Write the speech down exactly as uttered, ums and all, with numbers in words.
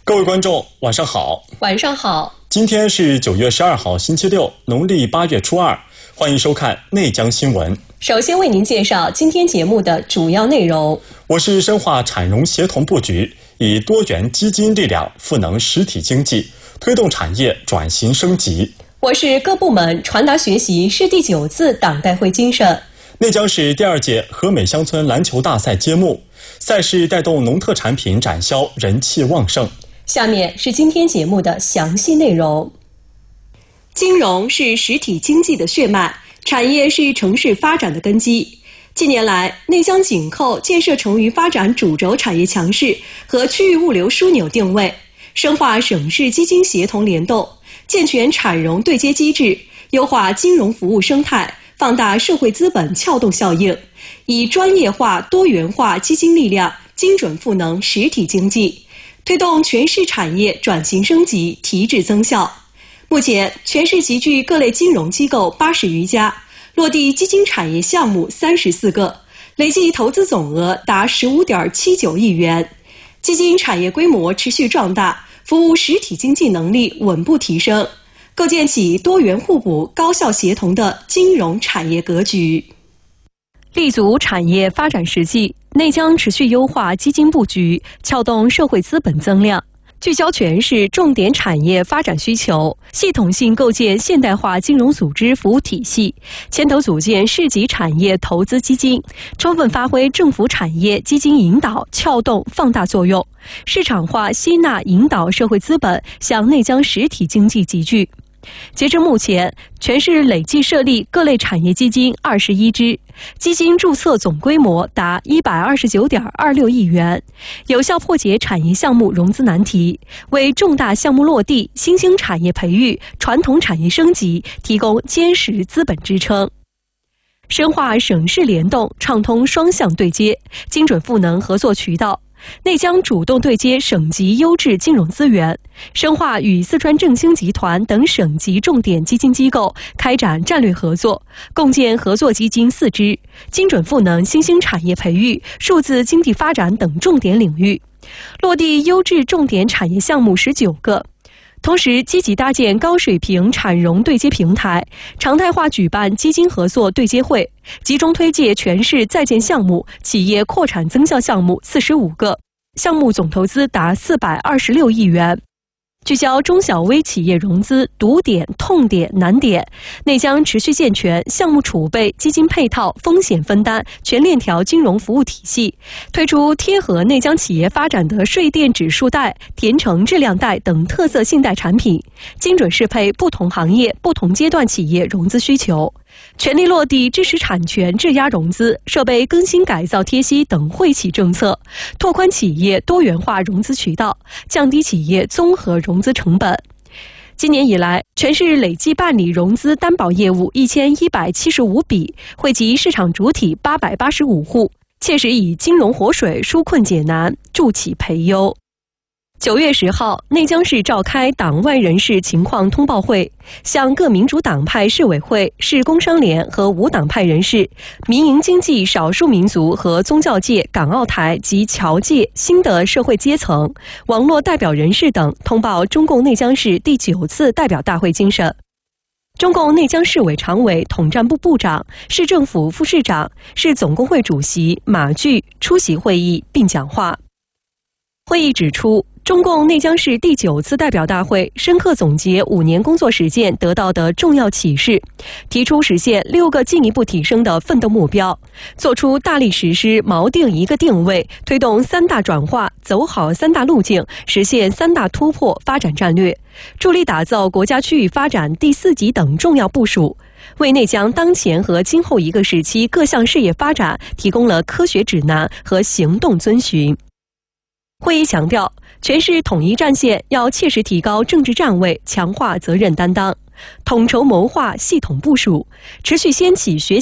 各位观众，晚上好。 晚上好。 今天是九月十二号，星期六，农历八月初二。欢迎收看内江新闻。 首先为您介绍今天节目的主要内容。 我是深化产融协同布局，以多元基金力量赋能实体经济，推动产业转型升级。 我是各部门传达学习市第九次党代会精神。 内江市第二届和美乡村篮球大赛揭幕，赛事带动农特产品展销人气旺盛。 下面是今天节目的详细内容。金融是实体经济的血脉，产业是城市发展的根基。近年来，内江紧扣建设成渝发展主轴产业强势和区域物流枢纽定位，深化省市基金协同联动，健全产融对接机制，优化金融服务生态，放大社会资本撬动效应，以专业化、多元化基金力量精准赋能实体经济，推动全市产业转型升级、提质增效。目前，全市集聚各类金融机构八十余家，落地基金产业项目三十四个，累计投资总额达十五点七九亿元。基金产业规模持续壮大，服务实体经济能力稳步提升，构建起多元互补、高效协同的金融产业格局。立足产业发展实际，内江持续优化基金布局，撬动社会资本增量，聚焦全市重点产业发展需求，系统性构建现代化金融组织服务体系，牵头组建市级产业投资基金，充分发挥政府产业基金引导、撬动、放大作用，市场化吸纳引导社会资本向内江实体经济集聚。截至目前，全市累计设立各类产业基金二十一支，基金注册总规模达一百二十九点二六亿元，有效破解产业项目融资难题，为重大项目落地、新兴产业培育、传统产业升级提供坚实资本支撑。深化省市联动，畅通双向对接，精准赋能合作渠道。内江主动对接省级优质金融资源，深化与四川振兴集团等省级重点基金机构开展战略合作，共建合作基金四支，精准赋能新兴产业培育、数字经济发展等重点领域，落地优质重点产业项目十九个。同时，积极搭建高水平产融对接平台，常态化举办基金合作对接会，集中推介全市在建项目、企业扩产增效项目四十五个，项目总投资达四百二十六亿元。聚焦中小微企业融资堵点、痛点、难点，内江持续健全项目储备、基金配套、风险分担全链条金融服务体系，推出贴合内江企业发展的税电指数贷、甜橙质量贷等特色信贷产品，精准适配不同行业、不同阶段企业融资需求。全力落地知识产权质押融资、设备更新改造贴息等惠企政策，拓宽企业多元化融资渠道，降低企业综合融资成本。今年以来，全市累计办理融资担保业务一千一百七十五笔，惠及市场主体八百八十五户，切实以金融活水纾困解难，助企培优。九月十号，内江市召开党外人士情况通报会，向各民主党派市委会、市工商联和无党派人士、民营经济少数民族和宗教界、港澳台及侨界新的社会阶层、网络代表人士等通报中共内江市第九次代表大会精神。中共内江市委常委、统战部部长、市政府副市长、市总工会主席马巨出席会议并讲话。会议指出，中共内江市第九次代表大会深刻总结五年工作实践得到的重要启示，提出实现六个进一步提升的奋斗目标，作出大力实施锚定一个定位，推动三大转化，走好三大路径，实现三大突破发展战略，助力打造国家区域发展第四级等重要部署，为内江当前和今后一个时期各项事业发展提供了科学指南和行动遵循。会议强调，全市统一战线要切实提高政治站位，强化责任担当，统筹谋划、系统部署，持续掀起学